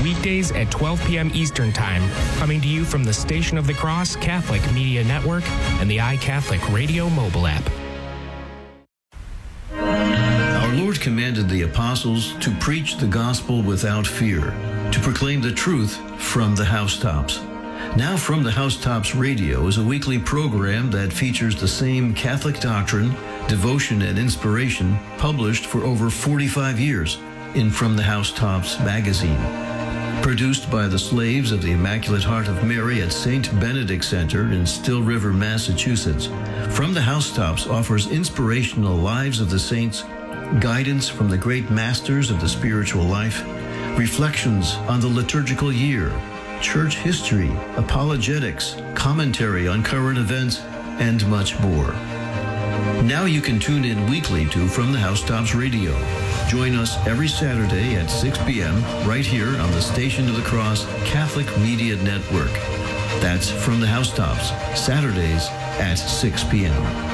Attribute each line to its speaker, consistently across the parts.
Speaker 1: weekdays at 12 p.m. Eastern Time, coming to you from the Station of the Cross Catholic Media Network and the iCatholic Radio mobile app.
Speaker 2: Our Lord commanded the apostles to preach the gospel without fear, to proclaim the truth from the housetops. Now From the Housetops Radio is a weekly program that features the same Catholic doctrine, devotion, and inspiration published for over 45 years in From the Housetops magazine. Produced by the slaves of the Immaculate Heart of Mary at St. Benedict Center in Still River, Massachusetts, From the Housetops offers inspirational lives of the saints, guidance from the great masters of the spiritual life, reflections on the liturgical year, church history, apologetics, commentary on current events, and much more. Now you can tune in weekly to From the Housetops Radio. Join us every Saturday at 6 p.m. right here on the Station of the Cross Catholic Media Network. That's From the Housetops, Saturdays at 6 p.m.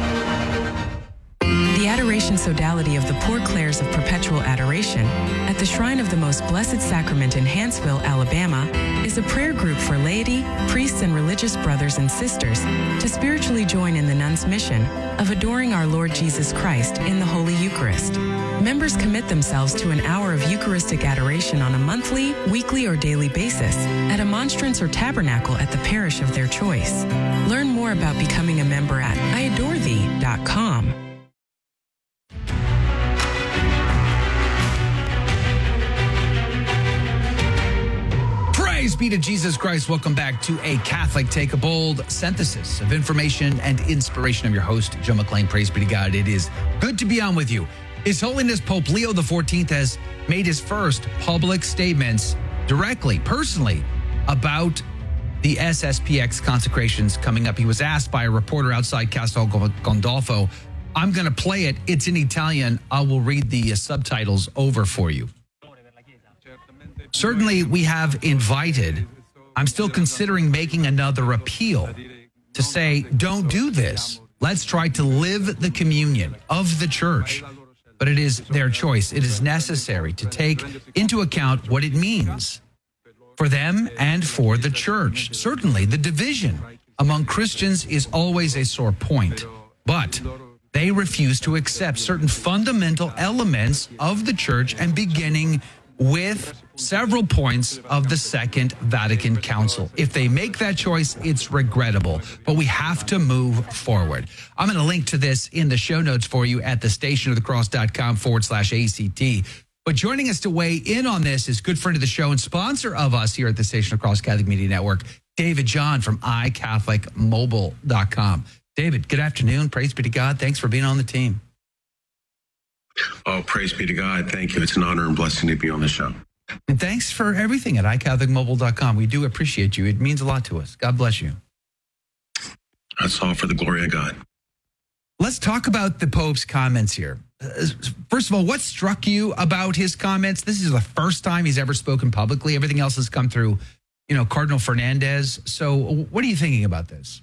Speaker 3: The Adoration Sodality of the Poor Clares of Perpetual Adoration at the Shrine of the Most Blessed Sacrament in Hanceville, Alabama, is a prayer group for laity, priests, and religious brothers and sisters to spiritually join in the nuns' mission of adoring our Lord Jesus Christ in the Holy Eucharist. Members commit themselves to an hour of Eucharistic adoration on a monthly, weekly, or daily basis at a monstrance or tabernacle at the parish of their choice. Learn more about becoming a member at iadorethee.com.
Speaker 4: Praise be to Jesus Christ. Welcome back to A Catholic Take a Bold, synthesis of information and inspiration. I'm your host, Joe McLean. Praise be to God. It is good to be on with you. His Holiness Pope Leo XIV has made his first public statements directly, personally, about the SSPX consecrations coming up. He was asked by a reporter outside Castel Gandolfo. I'm going to play it. It's in Italian. I will read the subtitles over for you. Certainly, we have invited, I'm still considering making another appeal to say, don't do this. Let's try to live the communion of the church. But it is their choice. It is necessary to take into account what it means for them and for the church. Certainly, the division among Christians is always a sore point, but they refuse to accept certain fundamental elements of the church, and beginning with several points of the Second Vatican Council. If they make that choice, it's regrettable, but we have to move forward. I'm going to link to this in the show notes for you at thestationofthecross.com/ACT. But joining us to weigh in on this is good friend of the show and sponsor of us here at the Station of the Cross Catholic Media Network, David John from iCatholicMobile.com. David, good afternoon. Praise be to God. Thanks for being on the team.
Speaker 5: Oh, praise be to God. Thank you. It's an honor and blessing to be on the show.
Speaker 4: And thanks for everything at iCatholicMobile.com. We do appreciate you. It means a lot to us. God bless you.
Speaker 5: That's all for the glory of God.
Speaker 4: Let's talk about the Pope's comments here. First of all, what struck you about his comments? This is the first time he's ever spoken publicly. Everything else has come through, Cardinal Fernandez. So what are you thinking about this?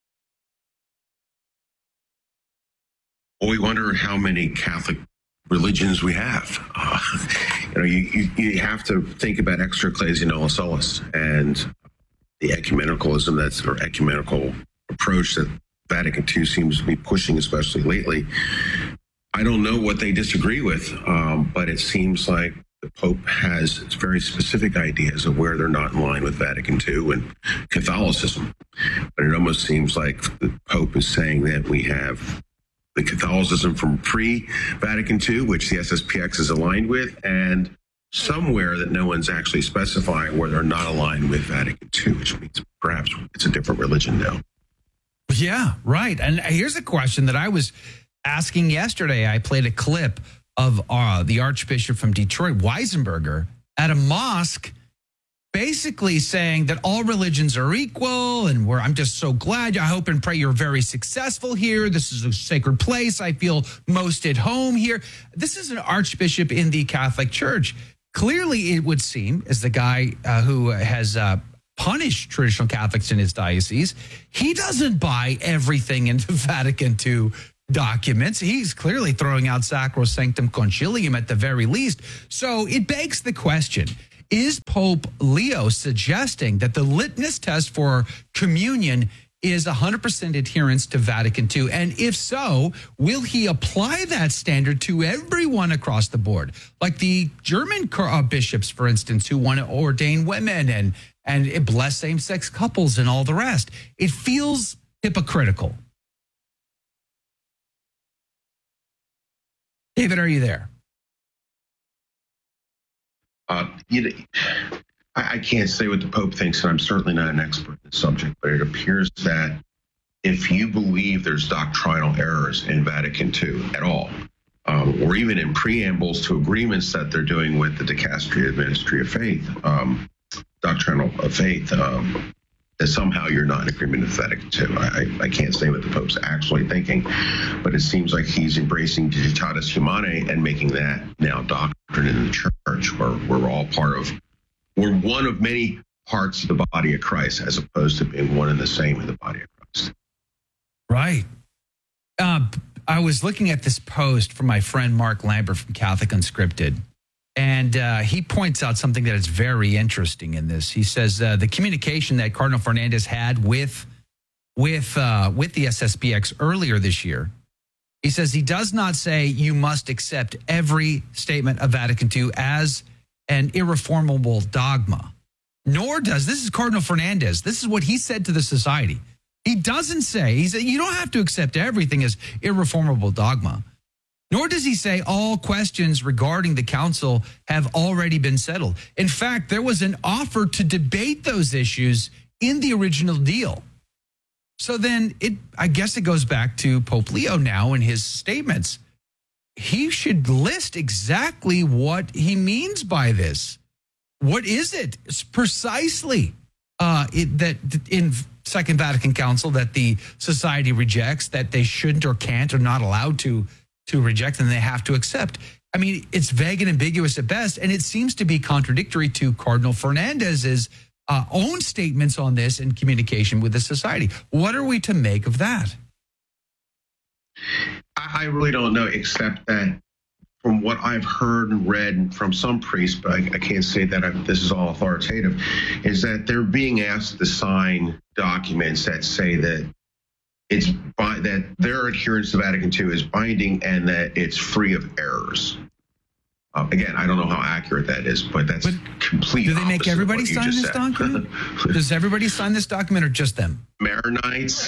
Speaker 5: Well, we wonder how many Catholic religions we have. You have to think about extra ecclesia nullo solus and the ecumenicalism or ecumenical approach that Vatican II seems to be pushing, especially lately. I don't know what they disagree with, but it seems like the Pope has very specific ideas of where they're not in line with Vatican II and Catholicism. But it almost seems like the Pope is saying that we have the Catholicism from pre-Vatican II, which the SSPX is aligned with, and somewhere that no one's actually specifying where they're not aligned with Vatican II, which means perhaps it's a different religion now.
Speaker 4: Yeah, right. And here's a question that I was asking yesterday. I played a clip of the Archbishop from Detroit, Weisenberger, at a mosque, basically saying that all religions are equal, and I'm just so glad. I hope and pray you're very successful here. This is a sacred place. I feel most at home here. This is an archbishop in the Catholic Church. Clearly, it would seem, as the guy who has punished traditional Catholics in his diocese, he doesn't buy everything in the Vatican II documents. He's clearly throwing out Sacrosanctum Concilium at the very least. So it begs the question, Is Pope Leo suggesting that the litmus test for communion is 100% adherence to Vatican II? And if so, will he apply that standard to everyone across the board? Like the German bishops, for instance, who want to ordain women and bless same-sex couples and all the rest. It feels hypocritical. David, are you there?
Speaker 5: I can't say what the Pope thinks, and I'm certainly not an expert in the subject, but it appears that if you believe there's doctrinal errors in Vatican II at all, or even in preambles to agreements that they're doing with the Dicastery of Ministry of Faith, doctrinal of faith, that somehow you're not in agreement with Vatican II. I can't say what the Pope's actually thinking, but it seems like he's embracing Dignitatis Humanae and making that now doctrine in the church, where we're one of many parts of the body of Christ, as opposed to being one and the same in the body of Christ.
Speaker 4: Right. I was looking at this post from my friend Mark Lambert from Catholic Unscripted, and he points out something that is very interesting in this. He says the communication that Cardinal Fernandez had with the SSPX earlier this year, he says he does not say you must accept every statement of Vatican II as an irreformable dogma, nor does, this is Cardinal Fernandez, this is what he said to the society. He doesn't say, he said, you don't have to accept everything as irreformable dogma. Nor does he say all questions regarding the council have already been settled. In fact, there was an offer to debate those issues in the original deal. So then I guess it goes back to Pope Leo now in his statements. He should list exactly what he means by this. What is it? It's precisely that in Second Vatican Council that the society rejects, that they shouldn't or can't or not allowed to reject, and they have to accept. I mean, it's vague and ambiguous at best, and it seems to be contradictory to Cardinal Fernandez's own statements on this in communication with the society. What are we to make of that?
Speaker 5: I really don't know, except that from what I've heard and read from some priests, but I can't say that this is all authoritative, is that they're being asked to sign documents that say that that their adherence to Vatican II is binding and that it's free of errors. Again, I don't know how accurate that is, but that's complete.
Speaker 4: Do they make everybody sign this document? Does everybody sign this document, or just them?
Speaker 5: Maronites,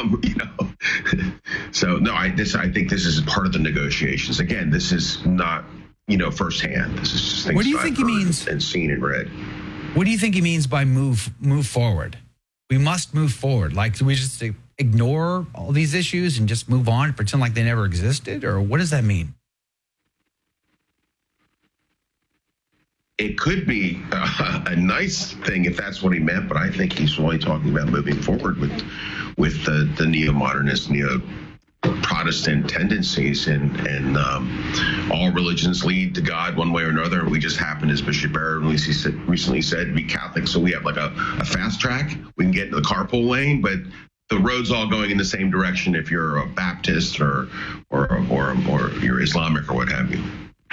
Speaker 5: So no, I think this is part of the negotiations. Again, this is not firsthand. This is just things
Speaker 4: what do you think he means
Speaker 5: and seen and read.
Speaker 4: What do you think he means by move forward? We must move forward. Like, do we just ignore all these issues and just move on and pretend like they never existed, or what does that mean?
Speaker 5: It could be a nice thing if that's what he meant, but I think he's really talking about moving forward with the neo-modernist, neo-Protestant tendencies, and all religions lead to God one way or another. We just happen, as Bishop Barrett recently said, to be Catholic, so we have like a fast track. We can get into the carpool lane, but the road's all going in the same direction if you're a Baptist or you're Islamic or what have you.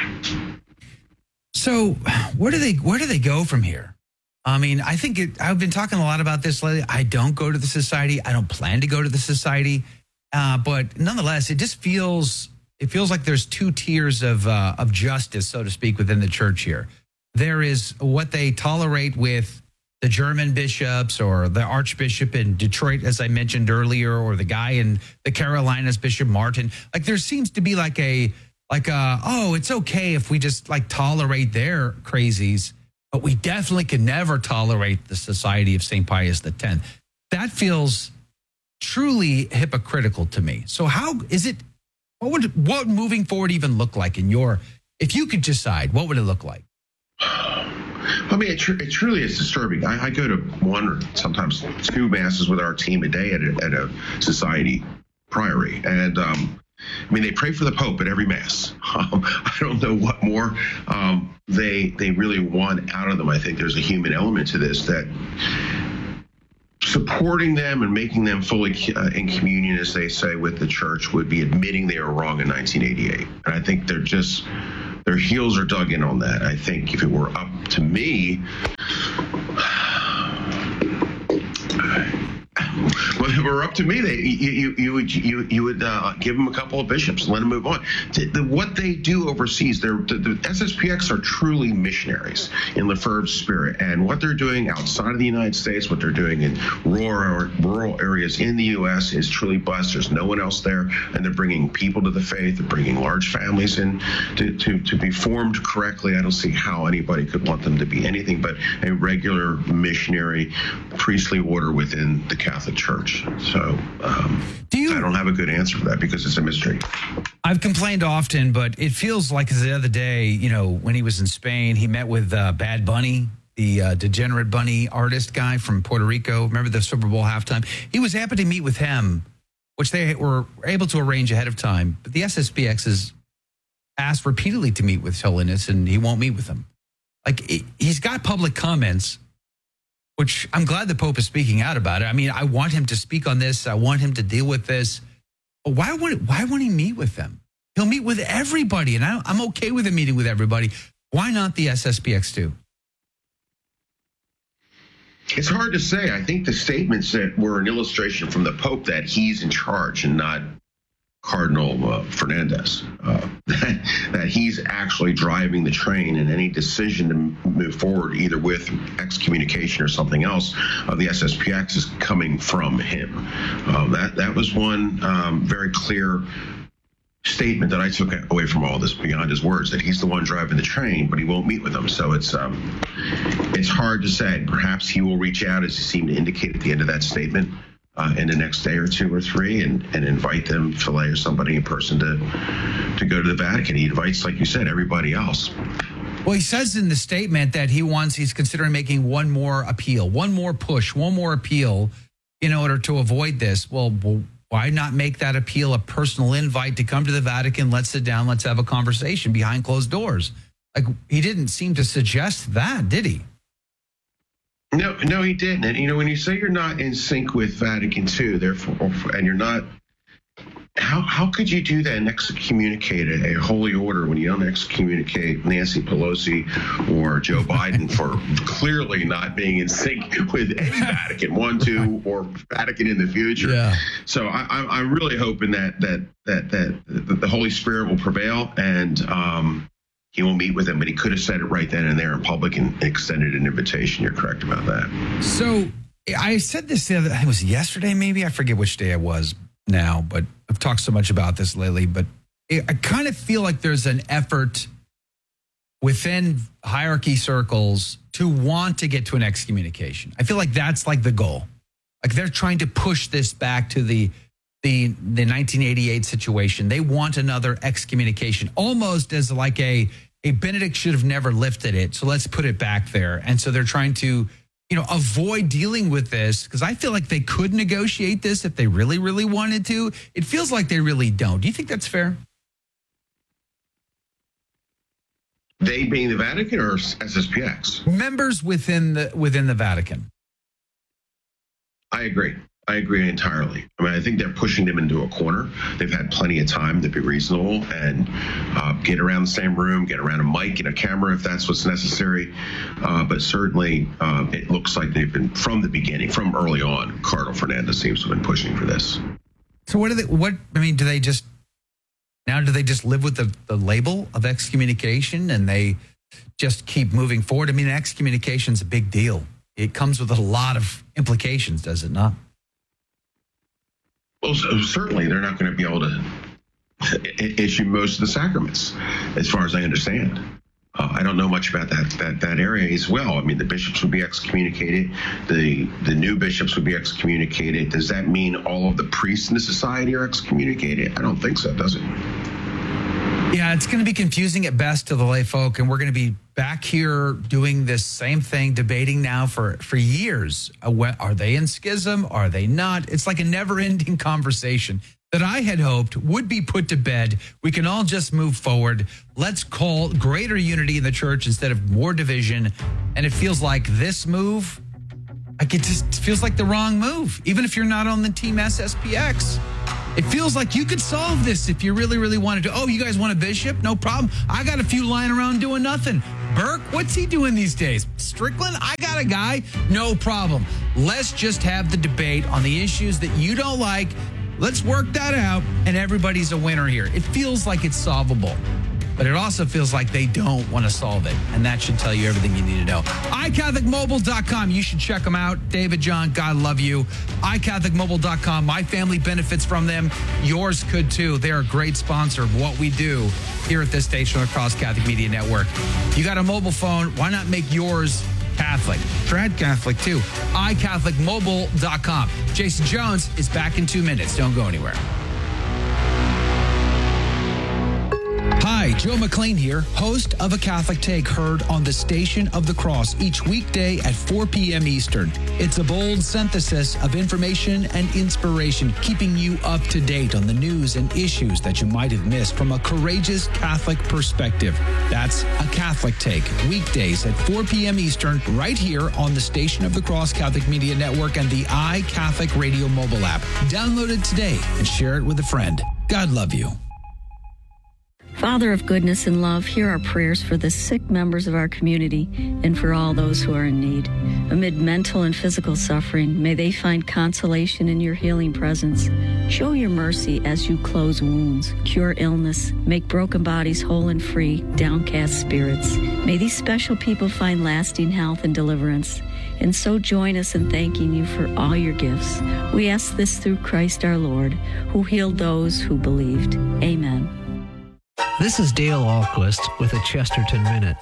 Speaker 4: So where do they go from here? I mean, I've been talking a lot about this lately. I don't go to the society. I don't plan to go to the society. But nonetheless, it feels like there's two tiers of justice, so to speak, within the church here. There is what they tolerate with the German bishops or the Archbishop in Detroit, as I mentioned earlier, or the guy in the Carolinas, Bishop Martin. Like, there seems to be it's okay if we just tolerate their crazies, but we definitely can never tolerate the Society of St. Pius X. That feels truly hypocritical to me. So how is it? What moving forward even look like if you could decide, what would it look like?
Speaker 5: I mean, it truly is disturbing. I go to one or sometimes two masses with our team a day at a society priory, and they pray for the Pope at every Mass. I don't know what more they really want out of them. I think there's a human element to this, that supporting them and making them fully in communion, as they say, with the church would be admitting they were wrong in 1988. And I think they're just their heels are dug in on that. I think if it were up to me, well, if it were up to me, you would give them a couple of bishops and let them move on. What they do overseas, the SSPX are truly missionaries in Lefebvre's spirit, and what they're doing outside of the United States, what they're doing in rural areas in the U.S. is truly blessed. There's no one else there, and they're bringing people to the faith. They're bringing large families in to be formed correctly. I don't see how anybody could want them to be anything but a regular missionary priestly order within the Catholic Church. So I don't have a good answer for that because it's a mystery.
Speaker 4: I've complained often, but it feels like the other day, when he was in Spain, he met with Bad Bunny, the Degenerate Bunny artist guy from Puerto Rico. Remember the Super Bowl halftime? He was happy to meet with him, which they were able to arrange ahead of time. But the SSPX has asked repeatedly to meet with His Holiness, and he won't meet with them. He's got public comments, which I'm glad the Pope is speaking out about it. I mean, I want him to speak on this. I want him to deal with this. But why won't he meet with them? He'll meet with everybody, and I'm okay with him meeting with everybody. Why not the SSPX too?
Speaker 5: It's hard to say. I think the statements that were an illustration from the Pope that he's in charge and not Cardinal Fernandez, that he's actually driving the train, and any decision to move forward, either with excommunication or something else, of the SSPX is coming from him. That was one very clear statement that I took away from all this beyond his words, that he's the one driving the train, but he won't meet with them. So it's hard to say. Perhaps he will reach out, as he seemed to indicate at the end of that statement, in the next day or two or three, and invite them, Philae or somebody in person, to go to the Vatican. He invites, like you said, everybody else.
Speaker 4: Well, he says in the statement that he's considering making one more appeal, one more push, one more appeal in order to avoid this. Well, why not make that appeal a personal invite to come to the Vatican? Let's sit down. Let's have a conversation behind closed doors. He didn't seem to suggest that, did he?
Speaker 5: No, he didn't. And, when you say you're not in sync with Vatican II, therefore, and you're not, how could you do that and excommunicate a holy order when you don't excommunicate Nancy Pelosi or Joe Biden for clearly not being in sync with any Vatican I, II, or Vatican in the future? Yeah. So I'm really hoping that the Holy Spirit will prevail, and he will meet with him, but he could have said it right then and there in public and extended an invitation. You're correct about that.
Speaker 4: So I said this the other, it was yesterday maybe, I forget which day it was now, but I've talked so much about this lately, but I kind of feel like there's an effort within hierarchy circles to want to get to an excommunication. I feel like that's like the goal. Like they're trying to push this back to the 1988 situation. They want another excommunication, almost as like a Benedict should have never lifted it, so let's put it back there. And so they're trying to, avoid dealing with this, because I feel like they could negotiate this if they really, really wanted to. It feels like they really don't. Do you think that's fair?
Speaker 5: They being the Vatican or SSPX?
Speaker 4: Members within the Vatican.
Speaker 5: I agree entirely. I mean, I think they're pushing them into a corner. They've had plenty of time to be reasonable and get around the same room, get around a mic and a camera if that's what's necessary. But certainly, it looks like they've been, from the beginning, from early on, Cardinal Fernandez seems to have been pushing for this.
Speaker 4: So do they just live with the label of excommunication and they just keep moving forward? I mean, excommunication is a big deal. It comes with a lot of implications, does it not?
Speaker 5: Well, certainly they're not going to be able to issue most of the sacraments, as far as I understand. I don't know much about that area as well. I mean, the bishops would be excommunicated. The new bishops would be excommunicated. Does that mean all of the priests in the society are excommunicated? I don't think so, does it?
Speaker 4: Yeah, it's going to be confusing at best to the lay folk, and we're going to be back here doing this same thing, debating now for years. Are they in schism? Are they not? It's like a never-ending conversation that I had hoped would be put to bed. We can all just move forward. Let's call greater unity in the church instead of more division. And it feels like this move, it just feels like the wrong move, even if you're not on the team SSPX. It feels like you could solve this if you really, really wanted to. Oh, you guys want a bishop? No problem. I got a few lying around doing nothing. Burke, what's he doing these days? Strickland, I got a guy. No problem. Let's just have the debate on the issues that you don't like. Let's work that out, and everybody's a winner here. It feels like it's solvable, but it also feels like they don't want to solve it, and that should tell you everything you need to know. iCatholicMobile.com. You should check them out. David, John, God love you. iCatholicMobile.com. My family benefits from them. Yours could too. They're a great sponsor of what we do here at this station across Catholic Media Network. You got a mobile phone. Why not make yours Catholic? Trad Catholic too. iCatholicMobile.com. Jason Jones is back in 2 minutes. Don't go anywhere. Hi, Joe McLean here, host of A Catholic Take, heard on the Station of the Cross each weekday at 4 p.m. Eastern. It's a bold synthesis of information and inspiration, keeping you up to date on the news and issues that you might have missed from a courageous Catholic perspective. That's A Catholic Take, weekdays at 4 p.m. Eastern, right here on the Station of the Cross Catholic Media Network and the iCatholic Radio mobile app. Download it today and share it with a friend. God love you.
Speaker 6: Father of goodness and love, hear our prayers for the sick members of our community and for all those who are in need. Amid mental and physical suffering, may they find consolation in your healing presence. Show your mercy as you close wounds, cure illness, make broken bodies whole and free, downcast spirits. May these special people find lasting health and deliverance. And so join us in thanking you for all your gifts. We ask this through Christ our Lord, who healed those who believed. Amen.
Speaker 7: This is Dale Ahlquist with a Chesterton Minute.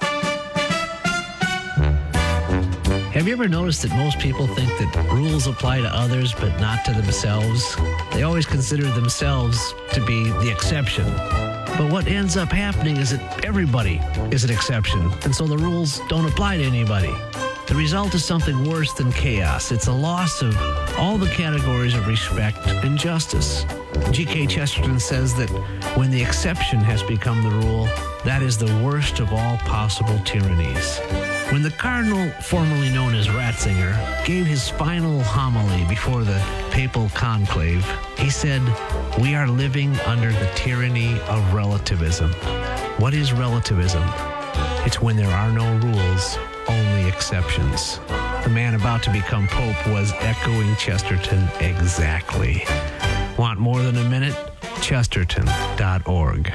Speaker 7: Have you ever noticed that most people think that rules apply to others but not to themselves? They always consider themselves to be the exception. But what ends up happening is that everybody is an exception, and so the rules don't apply to anybody. The result is something worse than chaos. It's a loss of all the categories of respect and justice. G.K. Chesterton says that when the exception has become the rule, that is the worst of all possible tyrannies. When the cardinal, formerly known as Ratzinger, gave his final homily before the papal conclave, he said, "We are living under the tyranny of relativism." What is relativism? It's when there are no rules, only exceptions. The man about to become Pope was echoing Chesterton exactly. Want more than a minute? Chesterton.org.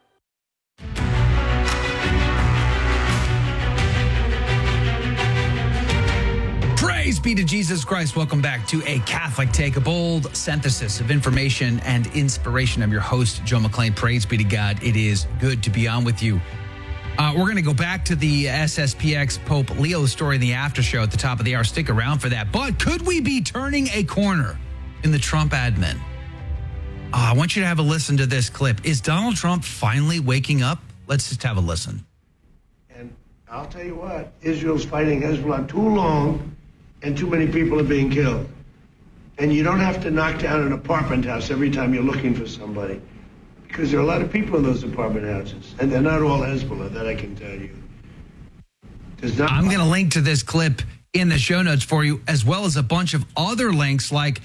Speaker 4: Praise be to Jesus Christ. Welcome back to A Catholic Take, a bold synthesis of information and inspiration. I'm your host, Joe McLean. Praise be to God. It is good to be on with you. We're going to go back to the SSPX Pope Leo story in the after show at the top of the hour. Stick around for that. But could we be turning a corner in the Trump admin? I want you to have a listen to this clip. Is Donald Trump finally waking up? Let's just have a listen.
Speaker 8: And I'll tell you what, Israel's fighting Hezbollah too long and too many people are being killed. And you don't have to knock down an apartment house every time you're looking for somebody, because there are a lot of people in those apartment houses, and they're not all Hezbollah, that I can tell you. I'm
Speaker 4: going to link to this clip in the show notes for you, as well as a bunch of other links like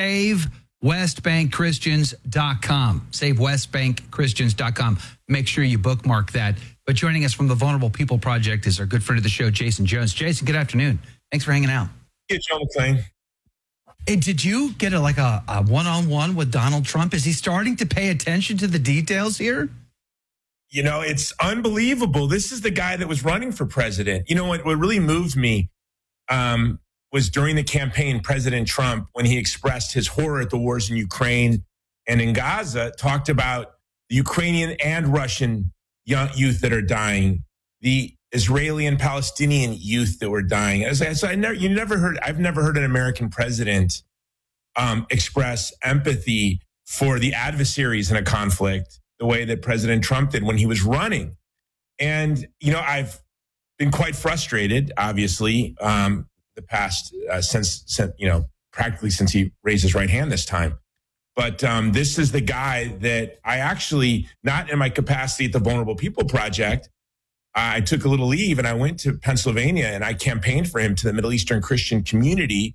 Speaker 4: SaveWestBankChristians.com. SaveWestBankChristians.com. Make sure you bookmark that. But joining us from the Vulnerable People Project is our good friend of the show, Jason Jones. Jason, good afternoon. Thanks for hanging out.
Speaker 9: Yeah, John McClain.
Speaker 4: Hey, did you get a one-on-one with Donald Trump? Is he starting to pay attention to the details here?
Speaker 9: You know, it's unbelievable. This is the guy that was running for president. You know, what really moved me was during the campaign, President Trump, when he expressed his horror at the wars in Ukraine and in Gaza, talked about the Ukrainian and Russian young youth that are dying, the Israeli and Palestinian youth that were dying. I've never heard an American president express empathy for the adversaries in a conflict the way that President Trump did when he was running. And, you know, I've been quite frustrated, obviously, the past since practically since he raised his right hand this time. But this is the guy that I actually, not in my capacity at the Vulnerable People Project, I took a little leave and I went to Pennsylvania and I campaigned for him to the Middle Eastern Christian community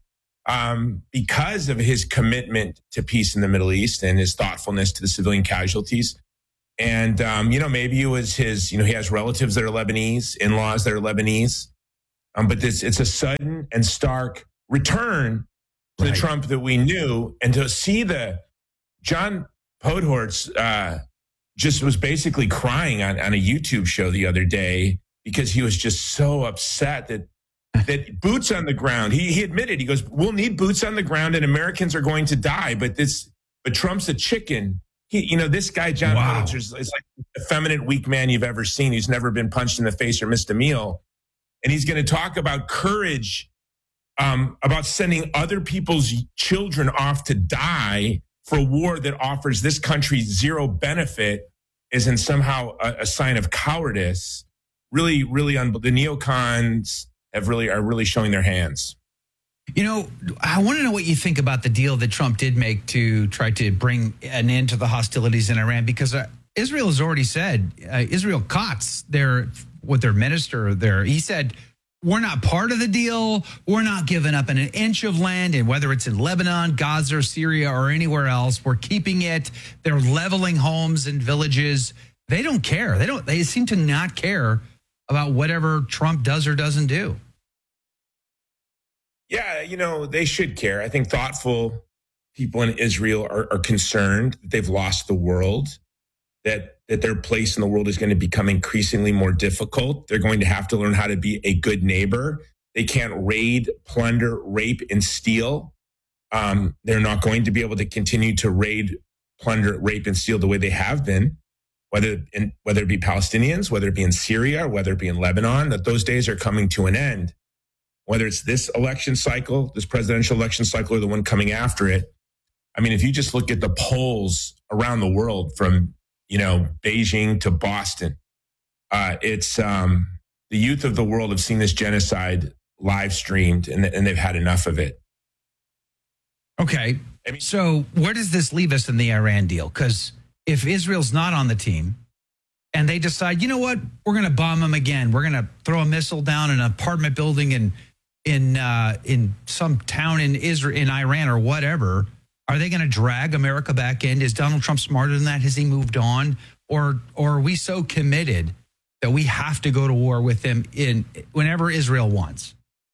Speaker 9: because of his commitment to peace in the Middle East and his thoughtfulness to the civilian casualties. And, maybe it was his, he has relatives that are Lebanese, in-laws that are Lebanese. But it's a sudden and stark return to the Trump that we knew. And to see John Podhoretz just was basically crying on a YouTube show the other day because he was just so upset that boots on the ground. He admitted, he goes, we'll need boots on the ground and Americans are going to die. But Trump's a chicken. This guy, John Podhoretz, is like the effeminate, weak man you've ever seen. He's never been punched in the face or missed a meal. And he's going to talk about courage, about sending other people's children off to die for a war that offers this country zero benefit is in somehow a sign of cowardice. Really, really, the neocons are really showing their hands.
Speaker 4: I want to know what you think about the deal that Trump did make to try to bring an end to the hostilities in Iran, because Israel has already said, Israel Katz, their minister there, he said, we're not part of the deal. We're not giving up an inch of land, and whether it's in Lebanon, Gaza, Syria, or anywhere else, we're keeping it. They're leveling homes and villages. They don't care. They seem to not care about whatever Trump does or doesn't do.
Speaker 9: Yeah, they should care. I think thoughtful people in Israel are concerned that they've lost the world, that their place in the world is going to become increasingly more difficult. They're going to have to learn how to be a good neighbor. They can't raid, plunder, rape, and steal. They're not going to be able to continue to raid, plunder, rape, and steal the way they have been, whether it be Palestinians, whether it be in Syria, or whether it be in Lebanon, that those days are coming to an end. Whether it's this election cycle, this presidential election cycle, or the one coming after it. I mean, if you just look at the polls around the world from Beijing to Boston. It's the youth of the world have seen this genocide live streamed and they've had enough of it.
Speaker 4: Okay. So where does this leave us in the Iran deal? Because if Israel's not on the team and they decide, you know what, we're going to bomb them again. We're going to throw a missile down an apartment building in some town in Iran or whatever. Are they going to drag America back in? Is Donald Trump smarter than that? Has he moved on? Or are we so committed that we have to go to war with them whenever Israel wants?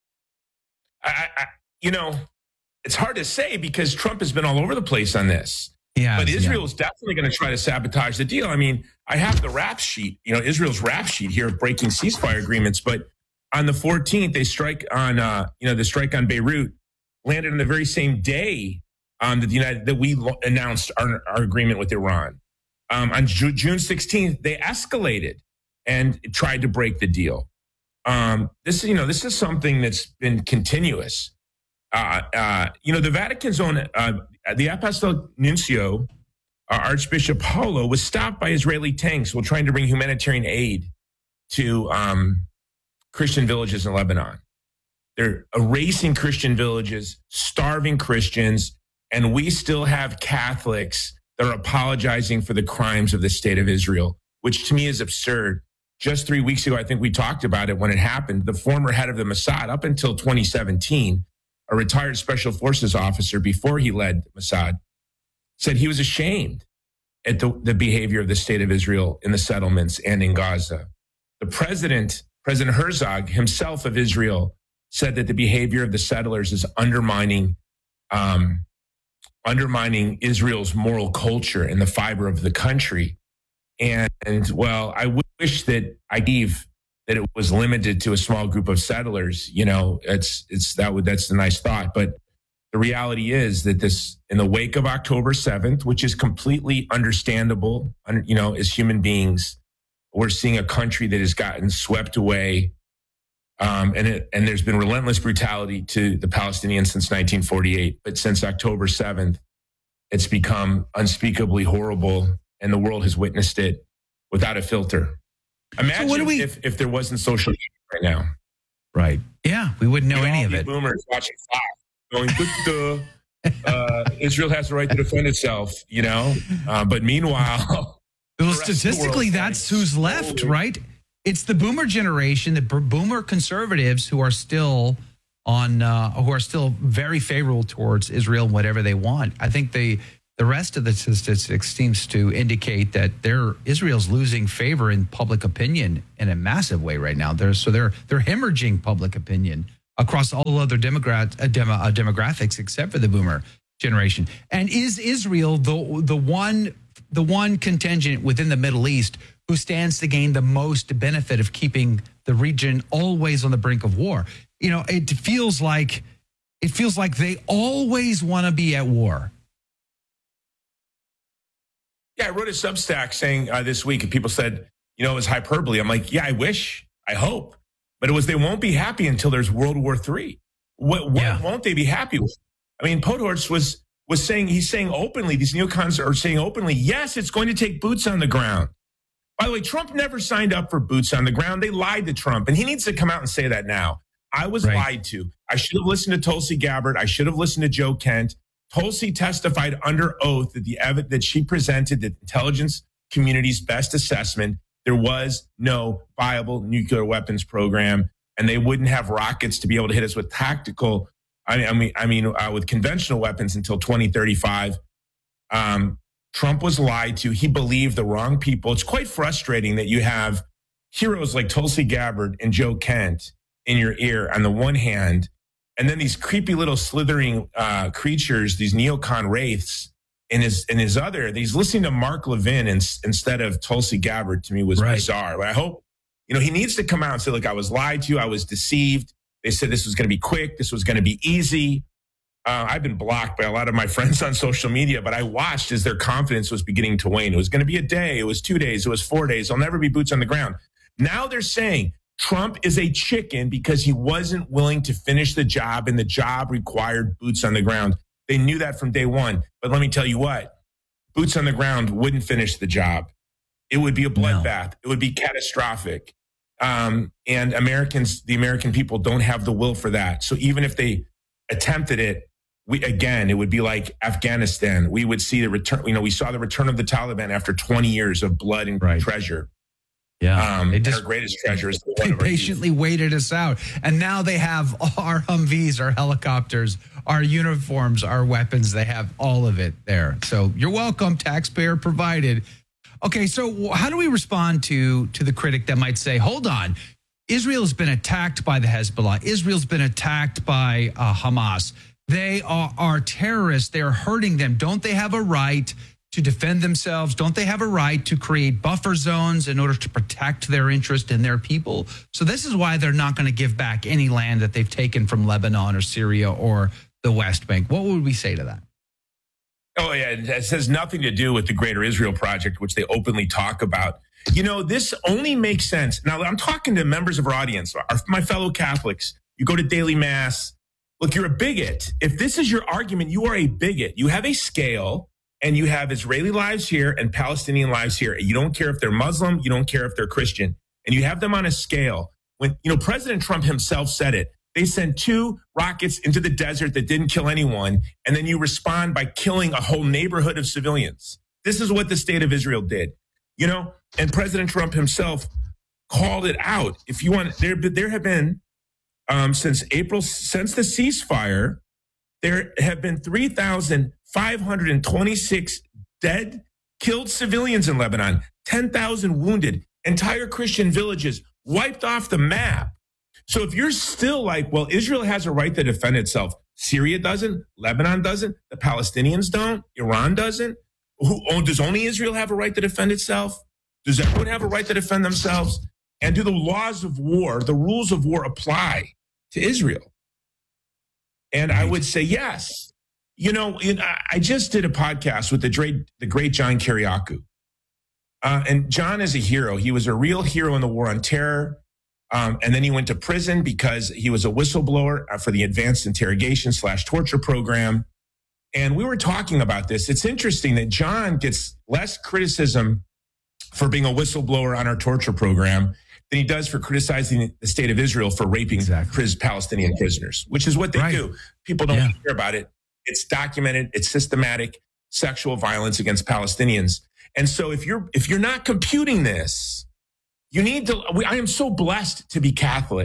Speaker 9: It's hard to say because Trump has been all over the place on this.
Speaker 4: Yeah,
Speaker 9: but Israel is definitely going to try to sabotage the deal. I mean, I have the rap sheet, Israel's rap sheet here of breaking ceasefire agreements. But on the 14th, they strike on, the strike on Beirut landed on the very same day that we announced our agreement with Iran. On June 16th, they escalated and tried to break the deal. This is something that's been continuous. The Vatican's own, the Apostolic Nuncio, Archbishop Paulo, was stopped by Israeli tanks while trying to bring humanitarian aid to Christian villages in Lebanon. They're erasing Christian villages, starving Christians, and we still have Catholics that are apologizing for the crimes of the state of Israel, which to me is absurd. Just 3 weeks ago, I think we talked about it when it happened. The former head of the Mossad, up until 2017, a retired special forces officer before he led Mossad, said he was ashamed at the behavior of the state of Israel in the settlements and in Gaza. The President Herzog himself of Israel said that the behavior of the settlers is undermining Israel's moral culture and the fiber of the country. And I wish that that it was limited to a small group of settlers. That's a nice thought. But the reality is that this, in the wake of October 7th, which is completely understandable, as human beings, we're seeing a country that has gotten swept away. And there's been relentless brutality to the Palestinians since 1948. But since October 7th, it's become unspeakably horrible. And the world has witnessed it without a filter. Imagine if there wasn't social media right now.
Speaker 4: Right. Yeah, we wouldn't know any of it.
Speaker 9: Boomers watching Fox going, Israel has the right to defend itself, But meanwhile...
Speaker 4: Well, statistically, that's who's left, right? It's the boomer generation, the boomer conservatives who are still on who are still very favorable towards Israel and whatever they want. I think the rest of the statistics seems to indicate that Israel's losing favor in public opinion in a massive way right now. They're hemorrhaging public opinion across all other demographics except for the boomer generation. And is Israel the one contingent within the Middle East who stands to gain the most benefit of keeping the region always on the brink of war? You know, it feels like they always want to be at war.
Speaker 9: Yeah, I wrote a Substack saying this week, and people said, you know, it was hyperbole. I'm like, yeah, I wish, I hope. But it was they won't be happy until there's World War III. What won't they be happy with? I mean, Podhorst was saying, he's saying openly, these neocons are saying openly, yes, it's going to take boots on the ground. By the way, Trump never signed up for boots on the ground. They lied to Trump, and he needs to come out and say that now. I was lied to. I should have listened to Tulsi Gabbard. I should have listened to Joe Kent. Tulsi testified under oath that the evidence that she presented, the intelligence community's best assessment, there was no viable nuclear weapons program, and they wouldn't have rockets to be able to hit us with tactical. With conventional weapons until 2035. Trump was lied to. He believed the wrong people. It's quite frustrating that you have heroes like Tulsi Gabbard and Joe Kent in your ear on the one hand, and then these creepy little slithering creatures, these neocon wraiths in his other. He's listening to Mark Levin instead of Tulsi Gabbard. To me, was bizarre. But I hope he needs to come out and say, "Look, I was lied to. I was deceived. They said this was going to be quick. This was going to be easy." I've been blocked by a lot of my friends on social media, but I watched as their confidence was beginning to wane. It was going to be a day. It was 2 days. It was 4 days. There'll never be boots on the ground. Now they're saying Trump is a chicken because he wasn't willing to finish the job, and the job required boots on the ground. They knew that from day one. But let me tell you what, boots on the ground wouldn't finish the job. It would be a bloodbath. No. It would be catastrophic. And the American people don't have the will for that. So even if they attempted it, it would be like Afghanistan. We would see the return. We saw the return of the Taliban after 20 years of blood and treasure.
Speaker 4: Yeah,
Speaker 9: their greatest treasure is
Speaker 4: they patiently waited us out, and now they have our Humvees, our helicopters, our uniforms, our weapons. They have all of it there. So you're welcome, taxpayer provided. Okay, so how do we respond to the critic that might say, "Hold on, Israel's been attacked by the Hezbollah. Israel's been attacked by Hamas. They are terrorists. They're hurting them. Don't they have a right to defend themselves? Don't they have a right to create buffer zones in order to protect their interest and their people?" So this is why they're not going to give back any land that they've taken from Lebanon or Syria or the West Bank. What would we say to that?
Speaker 9: Oh, yeah. It has nothing to do with the Greater Israel Project, which they openly talk about. This only makes sense. Now, I'm talking to members of our audience, my fellow Catholics. You go to daily mass. Look, you're a bigot. If this is your argument, you are a bigot. You have a scale, and you have Israeli lives here and Palestinian lives here. You don't care if they're Muslim. You don't care if they're Christian. And you have them on a scale. When, President Trump himself said it. They sent 2 rockets into the desert that didn't kill anyone, and then you respond by killing a whole neighborhood of civilians. This is what the state of Israel did, and President Trump himself called it out. If you want, there have been, since the ceasefire, there have been 3,526 killed civilians in Lebanon, 10,000 wounded, entire Christian villages wiped off the map. So if you're still like, well, Israel has a right to defend itself. Syria doesn't. Lebanon doesn't. The Palestinians don't. Iran doesn't. Does only Israel have a right to defend itself? Does everyone have a right to defend themselves? And do the laws of war, the rules of war apply to Israel? And I would say yes. I just did a podcast with the great John Kiriakou. And John is a hero. He was a real hero in the war on terror. And then he went to prison because he was a whistleblower for the Advanced Interrogation/Torture Program. And we were talking about this. It's interesting that John gets less criticism for being a whistleblower on our torture program than he does for criticizing the state of Israel for raping Palestinian prisoners, which is what they do. People don't care about it. It's documented. It's systematic sexual violence against Palestinians. And so if you're not computing this, you need to. I am so blessed to be Catholic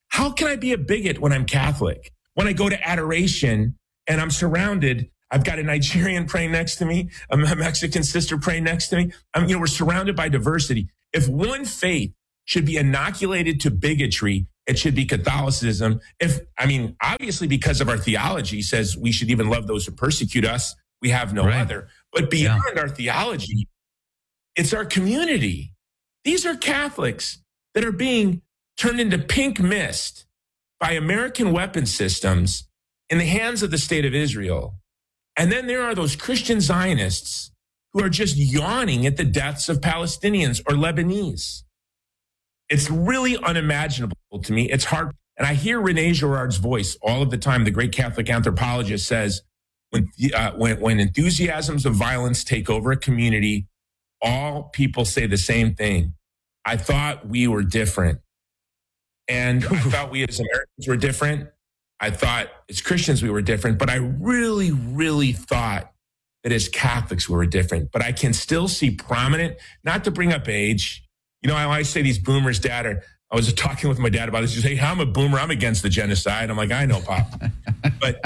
Speaker 9: How can I be a bigot when I'm Catholic? When I go to adoration and I'm surrounded, I've got a Nigerian praying next to me, a Mexican sister praying next to me. We're surrounded by diversity. If one faith should be inoculated to bigotry, it should be Catholicism. Obviously because of our theology says we should even love those who persecute us. We have no other. But beyond our theology, it's our community. These are Catholics that are being turned into pink mist by American weapon systems in the hands of the state of Israel. And then there are those Christian Zionists who are just yawning at the deaths of Palestinians or Lebanese. It's really unimaginable to me. It's hard. And I hear René Girard's voice all of the time. The great Catholic anthropologist says, when enthusiasms of violence take over a community, all people say the same thing. I thought we were different. And I thought we as Americans were different. I thought as Christians we were different. But I really, really thought that as Catholics we were different. But I can still see prominent, not to bring up age. I always say these boomers, Dad, I was talking with my dad about this. He said, hey, I'm a boomer. I'm against the genocide. I'm like, I know, Pop. But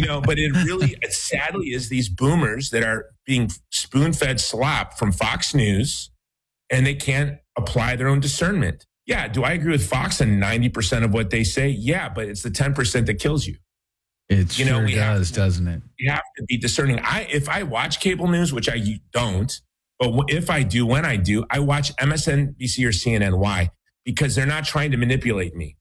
Speaker 9: it sadly is these boomers that are being spoon-fed slop from Fox News, and they can't apply their own discernment. Yeah, do I agree with Fox on 90% of what they say? Yeah, but it's the 10% that kills you.
Speaker 4: It sure does, doesn't it?
Speaker 9: You have to be discerning. If I watch cable news, which I don't, but if I do, when I do, I watch MSNBC or CNN. Why? Because they're not trying to manipulate me.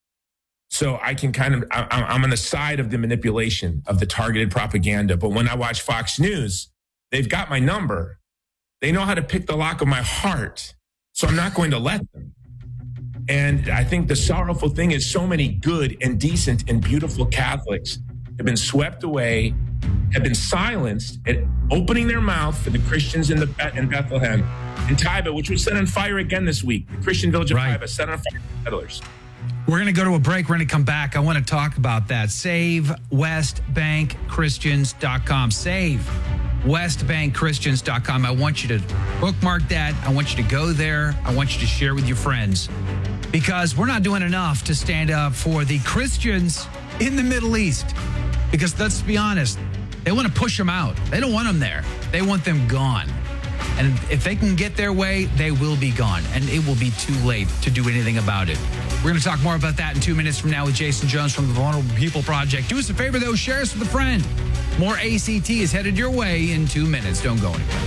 Speaker 9: So I can I'm on the side of the manipulation of the targeted propaganda. But when I watch Fox News, they've got my number. They know how to pick the lock of my heart. So I'm not going to let them. And I think the sorrowful thing is so many good and decent and beautiful Catholics have been swept away, have been silenced at opening their mouth for the Christians in Bethlehem, in Taiba, which was set on fire again this week. The Christian village of Taiba set on fire by settlers.
Speaker 4: We're going to go to a break. We're going to come back. I want to talk about that. SaveWestBankChristians.com. SaveWestBankChristians.com. I want you to bookmark that. I want you to go there. I want you to share with your friends, because we're not doing enough to stand up for the Christians in the Middle East. Because let's be honest, they want to push them out. They don't want them there. They want them gone. And if they can get their way, they will be gone. And it will be too late to do anything about it. We're going to talk more about that in 2 minutes from now with Jason Jones from the Vulnerable People Project. Do us a favor, though. Share us with a friend. More ACT is headed your way in 2 minutes. Don't go anywhere.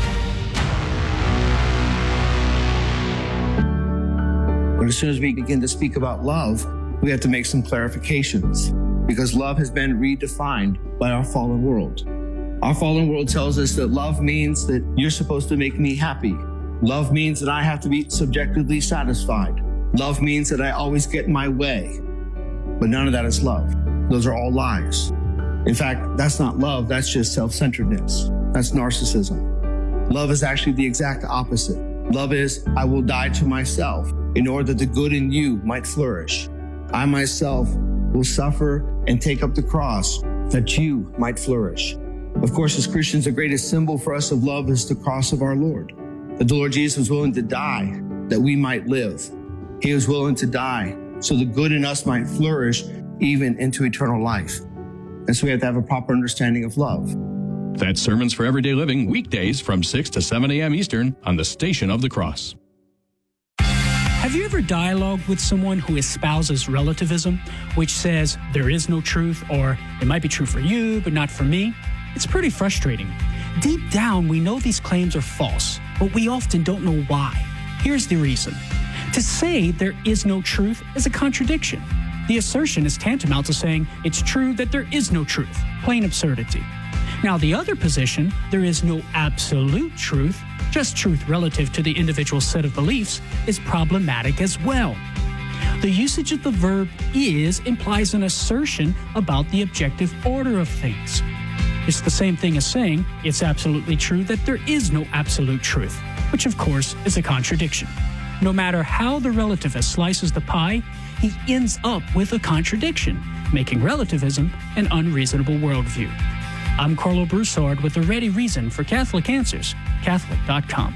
Speaker 10: But as soon as we begin to speak about love, we have to make some clarifications, because love has been redefined by our fallen world. Our fallen world tells us that love means that you're supposed to make me happy. Love means that I have to be subjectively satisfied. Love means that I always get my way. But none of that is love. Those are all lies. In fact, that's not love. That's just self-centeredness. That's narcissism. Love is actually the exact opposite. Love is, I will die to myself in order that the good in you might flourish. I myself will suffer and take up the cross that you might flourish. Of course, as Christians, the greatest symbol for us of love is the cross of our Lord. That the Lord Jesus was willing to die that we might live. He was willing to die so the good in us might flourish even into eternal life. And so we have to have a proper understanding of love.
Speaker 11: That's Sermons for Everyday Living, weekdays from 6 to 7 a.m. Eastern on the Station of the Cross.
Speaker 12: Have you ever dialogued with someone who espouses relativism, which says there is no truth, or it might be true for you, but not for me? It's pretty frustrating. Deep down, we know these claims are false, but we often don't know why. Here's the reason. To say there is no truth is a contradiction. The assertion is tantamount to saying it's true that there is no truth. Plain absurdity. Now, the other position, there is no absolute truth, just truth relative to the individual set of beliefs, is problematic as well. The usage of the verb is implies an assertion about the objective order of things. It's the same thing as saying it's absolutely true that there is no absolute truth, which of course is a contradiction. No matter how the relativist slices the pie, he ends up with a contradiction, making relativism an unreasonable worldview. I'm Carlo Broussard with a ready reason for Catholic Answers, Catholic.com.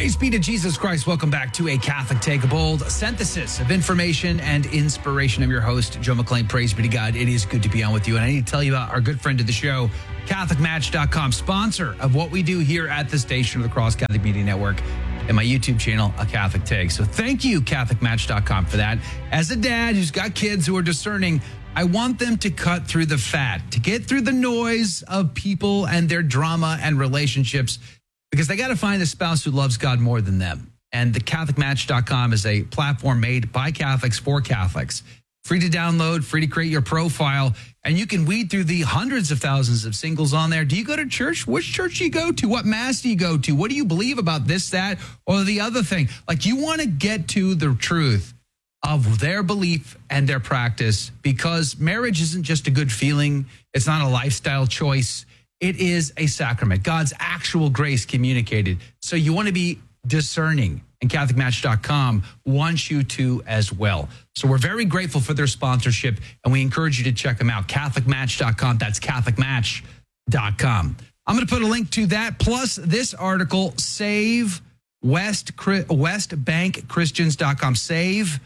Speaker 4: Praise be to Jesus Christ. Welcome back to A Catholic Take, a bold synthesis of information and inspiration. I'm your host, Joe McClain. Praise be to God. It is good to be on with you. And I need to tell you about our good friend of the show, CatholicMatch.com, sponsor of what we do here at the station of the Cross Catholic Media Network and my YouTube channel, A Catholic Take. So thank you, CatholicMatch.com, for that. As a dad who's got kids who are discerning, I want them to cut through the fat, to get through the noise of people and their drama and relationships, because they got to find a spouse who loves God more than them. And the CatholicMatch.com is a platform made by Catholics for Catholics. Free to download, free to create your profile, and you can weed through the hundreds of thousands of singles on there. Do you go to church? Which church do you go to? What mass do you go to? What do you believe about this, that, or the other thing? Like, you want to get to the truth of their belief and their practice, because marriage isn't just a good feeling. It's not a lifestyle choice. It is a sacrament, God's actual grace communicated. So you want to be discerning, and CatholicMatch.com wants you to as well. So we're very grateful for their sponsorship, and we encourage you to check them out, CatholicMatch.com. That's CatholicMatch.com. I'm going to put a link to that, plus this article, Save WestBankChristians.com. Save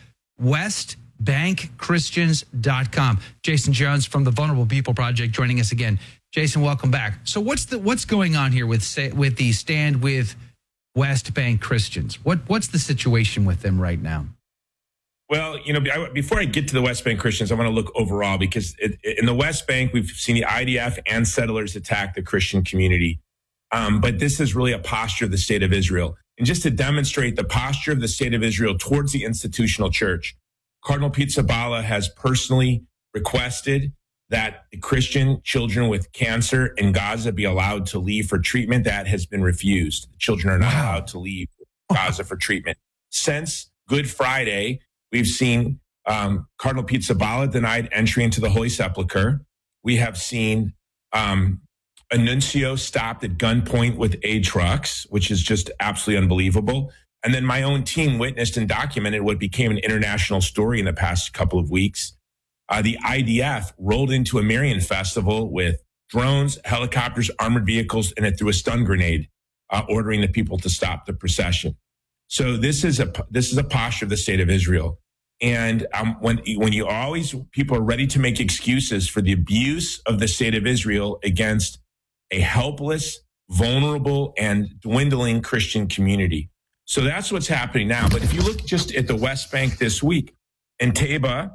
Speaker 4: WestBankChristians.com. Jason Jones from the Vulnerable People Project joining us again. Jason, welcome back. So what's going on here with the Stand With West Bank Christians? What's the situation with them right now?
Speaker 9: Well, before I get to the West Bank Christians, I want to look overall, because in the West Bank, we've seen the IDF and settlers attack the Christian community. But this is really a posture of the state of Israel. And just to demonstrate the posture of the state of Israel towards the institutional church, Cardinal Pizzaballa has personally requested that the Christian children with cancer in Gaza be allowed to leave for treatment. That has been refused. The children are not allowed to leave Gaza for treatment. Since Good Friday, we've seen Cardinal Pizzaballa denied entry into the Holy Sepulchre. We have seen a nuncio stopped at gunpoint with aid trucks, which is just absolutely unbelievable. And then my own team witnessed and documented what became an international story in the past couple of weeks. The IDF rolled into a Marian festival with drones, helicopters, armored vehicles, and it threw a stun grenade, ordering the people to stop the procession. So this is a posture of the state of Israel. And when people are ready to make excuses for the abuse of the state of Israel against a helpless, vulnerable, and dwindling Christian community. So that's what's happening now. But if you look just at the West Bank this week, in Taiba,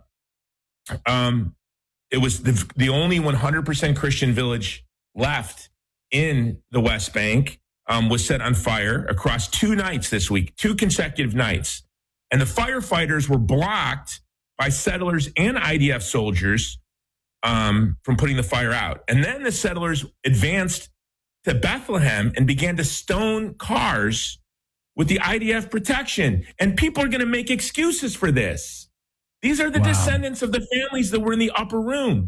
Speaker 9: it was the only 100% Christian village left in the West Bank, was set on fire across 2 nights this week, 2 consecutive nights. And the firefighters were blocked by settlers and IDF soldiers from putting the fire out. And then the settlers advanced to Bethlehem and began to stone cars with the IDF protection. And people are going to make excuses for this. These are the descendants of the families that were in the upper room.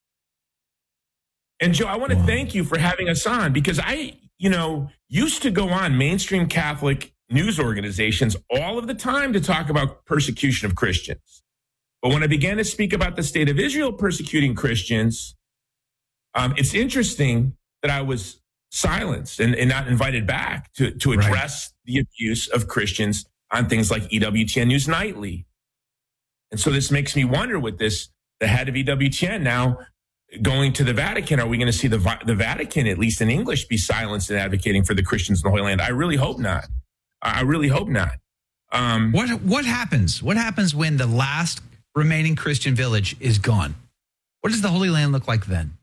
Speaker 9: And Joe, I want to thank you for having us on, because I, used to go on mainstream Catholic news organizations all of the time to talk about persecution of Christians. But when I began to speak about the state of Israel persecuting Christians, it's interesting that I was silenced and not invited back to address the abuse of Christians on things like EWTN News Nightly. And so this makes me wonder, with the head of EWTN now going to the Vatican, are we going to see the Vatican, at least in English, be silenced in advocating for the Christians in the Holy Land? I really hope not. I really hope not.
Speaker 4: What happens? What happens when the last remaining Christian village is gone? What does the Holy Land look like then?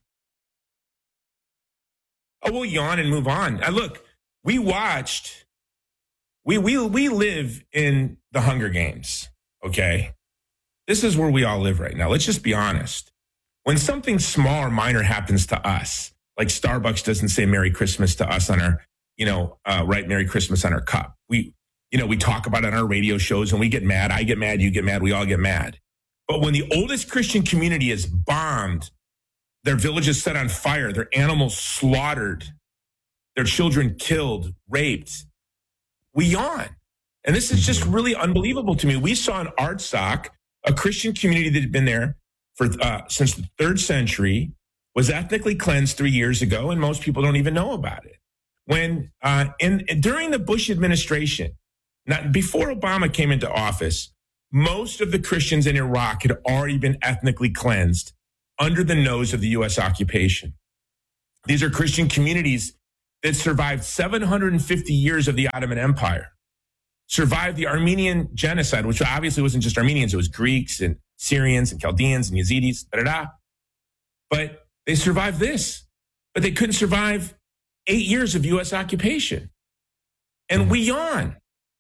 Speaker 9: Oh, we'll yawn and move on. Look, we watched. We live in the Hunger Games. Okay. This is where we all live right now. Let's just be honest. When something small or minor happens to us, like Starbucks doesn't say Merry Christmas to us on our, write Merry Christmas on our cup. We talk about it on our radio shows and we get mad. I get mad. You get mad. We all get mad. But when the oldest Christian community is bombed, their villages set on fire, their animals slaughtered, their children killed, raped, we yawn. And this is just really unbelievable to me. We saw in Artsakh, a Christian community that had been there for since the 3rd century, was ethnically cleansed 3 years ago, and most people don't even know about it. when during the Bush administration, before Obama came into office, most of the Christians in Iraq had already been ethnically cleansed under the nose of the U.S. occupation. These are Christian communities that survived 750 years of the Ottoman Empire, survived the Armenian genocide, which obviously wasn't just Armenians, it was Greeks and Syrians and Chaldeans and Yazidis, But they survived this, but they couldn't survive 8 years of U.S. occupation. And we yawn.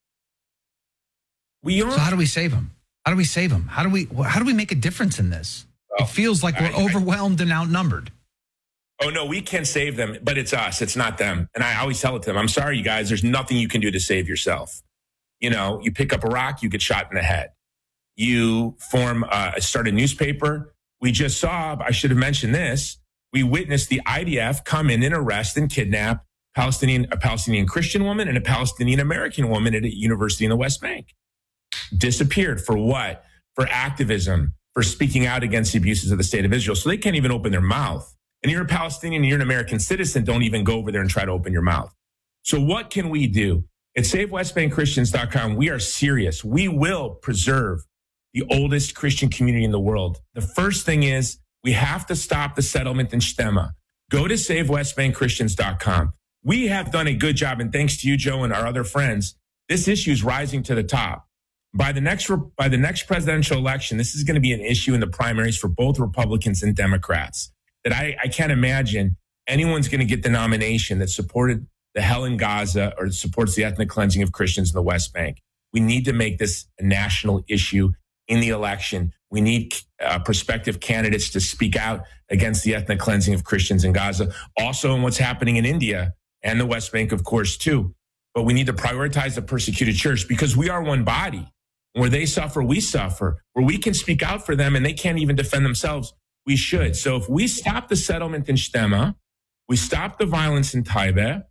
Speaker 4: So how do we save them? How do we save them? How do we make a difference in this? It feels like we're overwhelmed and outnumbered.
Speaker 9: Oh, no, we can save them, but it's us. It's not them. And I always tell it to them, I'm sorry, you guys, there's nothing you can do to save yourself. You know, you pick up a rock, you get shot in the head. You start a newspaper. We just saw, I should have mentioned this, we witnessed the IDF come in and arrest and kidnap a Palestinian Christian woman and a Palestinian American woman at a university in the West Bank. Disappeared for what? For activism, for speaking out against the abuses of the state of Israel. So they can't even open their mouth. And you're a Palestinian, you're an American citizen, don't even go over there and try to open your mouth. So what can we do? At SaveWestBankChristians.com, we are serious. We will preserve the oldest Christian community in the world. The first thing is we have to stop the settlement in Shtema. Go to SaveWestBankChristians.com. We have done a good job, and thanks to you, Joe, and our other friends, this issue is rising to the top. By the next presidential election, this is going to be an issue in the primaries for both Republicans and Democrats. That I can't imagine anyone's going to get the nomination that supported the hell in Gaza or supports the ethnic cleansing of Christians in the West Bank. We need to make this a national issue in the election. We need prospective candidates to speak out against the ethnic cleansing of Christians in Gaza. Also in what's happening in India and the West Bank, of course, too. But we need to prioritize the persecuted church because we are one body. Where they suffer, we suffer. Where we can speak out for them and they can't even defend themselves, we should. So if we stop the settlement in Shtema, we stop the violence in Taiba,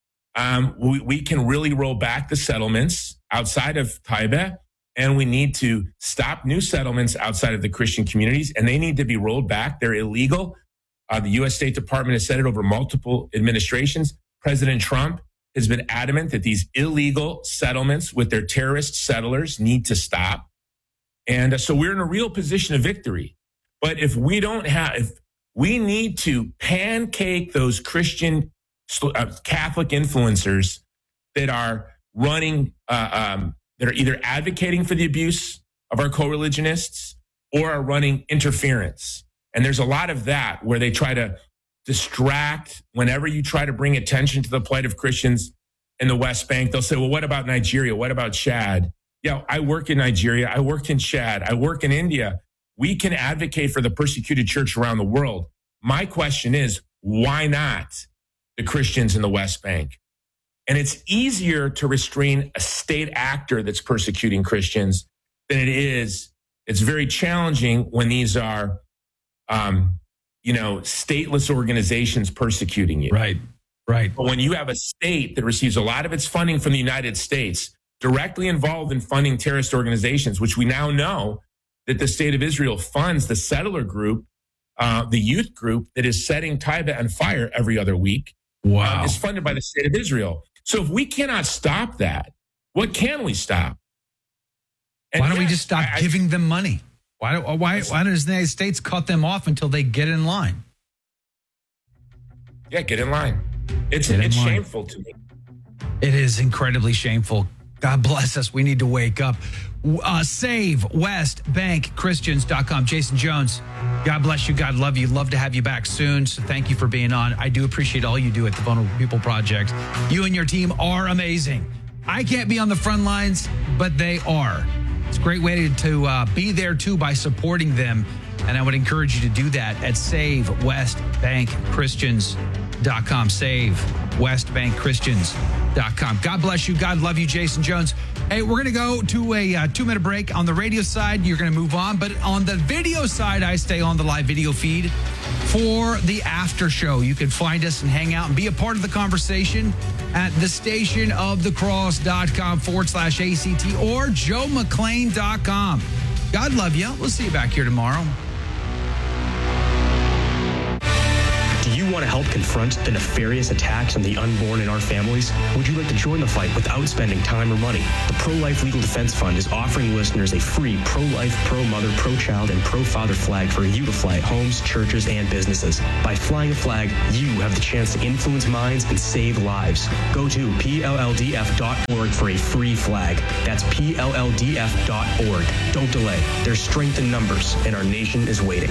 Speaker 9: we can really roll back the settlements outside of Taiba, and we need to stop new settlements outside of the Christian communities, and they need to be rolled back. They're illegal. The U.S. State Department has said it over multiple administrations. President Trump has been adamant that these illegal settlements with their terrorist settlers need to stop. And so we're in a real position of victory. But if we we need to pancake those Christian Catholic influencers that are running, that are either advocating for the abuse of our co-religionists or are running interference. And there's a lot of that where they try to distract whenever you try to bring attention to the plight of Christians in the West Bank. They'll say, well, what about Nigeria? What about Chad? Yeah, I work in Nigeria. I work in Chad. I work in India. We can advocate for the persecuted church around the world. My question is, why not the Christians in the West Bank? And it's easier to restrain a state actor that's persecuting Christians than it is. It's very challenging when these are, stateless organizations persecuting you.
Speaker 4: Right.
Speaker 9: But when you have a state that receives a lot of its funding from the United States, directly involved in funding terrorist organizations, which we now know that the state of Israel funds the settler group, the youth group that is setting Taiba on fire every other week.
Speaker 4: Wow.
Speaker 9: Is funded by the state of Israel. So if we cannot stop that, what can we stop? And
Speaker 4: why don't we just stop giving them money? Why does the United States cut them off until they get in line?
Speaker 9: Yeah, get in line. It's shameful to me.
Speaker 4: It is incredibly shameful. God bless us. We need to wake up. SaveWestBankChristians.com. Jason Jones, God bless you. God love you. Love to have you back soon. So thank you for being on. I do appreciate all you do at the Vulnerable People Project. You and your team are amazing. I can't be on the front lines, but they are. It's a great way to be there, too, by supporting them. And I would encourage you to do that at SaveWestBankChristians.com. SaveWestBankChristians.com. God bless you. God love you, Jason Jones. Hey, we're going to go to a 2-minute break. On the radio side, you're going to move on. But on the video side, I stay on the live video feed for the after show. You can find us and hang out and be a part of the conversation at thestationofthecross.com/ACT or joemcclain.com. God love you. We'll see you back here tomorrow.
Speaker 13: Do you want to help confront the nefarious attacks on the unborn in our families? Would you like to join the fight without spending time or money? The Pro-Life Legal Defense Fund is offering listeners a free pro-life, pro-mother, pro-child, and pro-father flag for you to fly at homes, churches, and businesses. By flying a flag, you have the chance to influence minds and save lives. Go to PLLDF.org for a free flag. That's PLLDF.org. Don't delay. There's strength in numbers, and our nation is waiting.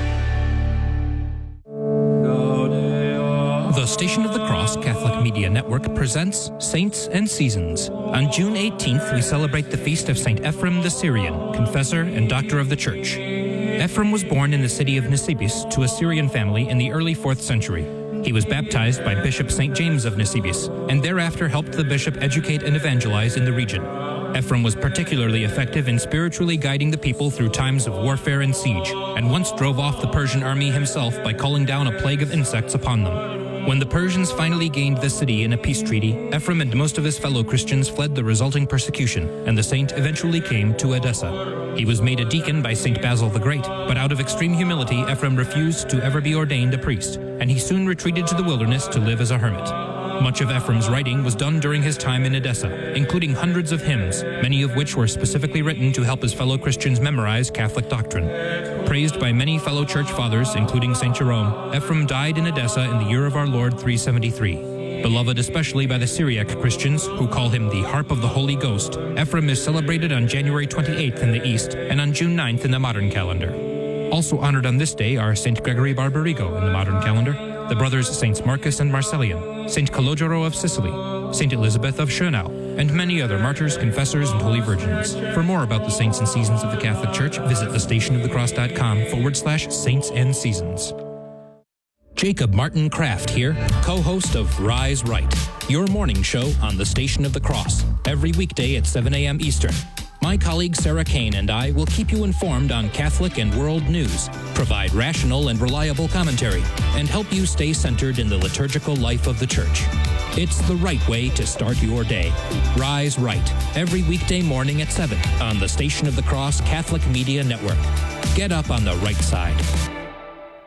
Speaker 14: The Station of the Cross Catholic Media Network presents Saints and Seasons. On June 18th, we celebrate the feast of St. Ephrem the Syrian, confessor and doctor of the Church. Ephrem was born in the city of Nisibis to a Syrian family in the early 4th century. He was baptized by Bishop St. James of Nisibis, and thereafter helped the bishop educate and evangelize in the region. Ephrem was particularly effective in spiritually guiding the people through times of warfare and siege, and once drove off the Persian army himself by calling down a plague of insects upon them. When the Persians finally gained the city in a peace treaty, Ephrem and most of his fellow Christians fled the resulting persecution, and the saint eventually came to Edessa. He was made a deacon by St. Basil the Great, but out of extreme humility, Ephrem refused to ever be ordained a priest, and he soon retreated to the wilderness to live as a hermit. Much of Ephrem's writing was done during his time in Edessa, including hundreds of hymns, many of which were specifically written to help his fellow Christians memorize Catholic doctrine. Praised by many fellow church fathers, including St. Jerome, Ephrem died in Edessa in the year of our Lord 373. Beloved especially by the Syriac Christians, who call him the Harp of the Holy Ghost, Ephrem is celebrated on January 28th in the East and on June 9th in the modern calendar. Also honored on this day are St. Gregory Barbarigo in the modern calendar, the brothers Saints Marcus and Marcellian, St. Calogero of Sicily, St. Elizabeth of Schönau, and many other martyrs, confessors, and holy virgins. For more about the saints and seasons of the Catholic Church, visit thestationofthecross.com/saints and seasons. Jacob Martin Kraft here, co-host of Rise Right, your morning show on the Station of the Cross, every weekday at 7 a.m. Eastern. My colleague Sarah Kane and I will keep you informed on Catholic and world news, provide rational and reliable commentary, and help you stay centered in the liturgical life of the Church. It's the right way to start your day. Rise Right, every weekday morning at 7 on the Station of the Cross Catholic Media Network. Get up on the right side.